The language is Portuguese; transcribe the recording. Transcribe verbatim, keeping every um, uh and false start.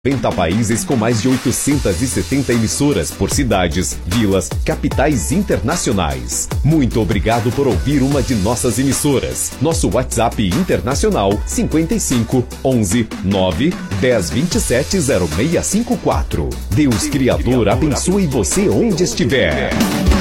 noventa países com mais de oitocentas e setenta emissoras por cidades, vilas, capitais internacionais. Muito obrigado por ouvir uma de nossas emissoras. Nosso WhatsApp internacional cinquenta e cinco, onze, nove, dez, vinte e sete, zero seis cinco quatro. Deus Criador abençoe você onde estiver.